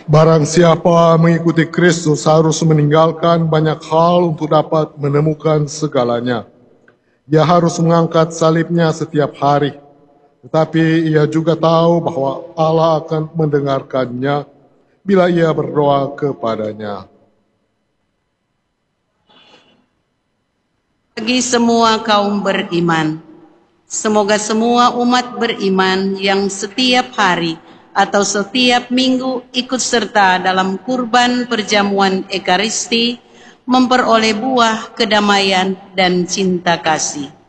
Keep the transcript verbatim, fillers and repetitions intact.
Barang siapa mengikuti Kristus harus meninggalkan banyak hal untuk dapat menemukan segalanya. Ia harus mengangkat salibnya setiap hari, tetapi ia juga tahu bahwa Allah akan mendengarkannya bila ia berdoa kepadanya. Bagi semua kaum beriman, semoga semua umat beriman yang setiap hari atau setiap minggu ikut serta dalam kurban perjamuan Ekaristi memperoleh buah kedamaian dan cinta kasih.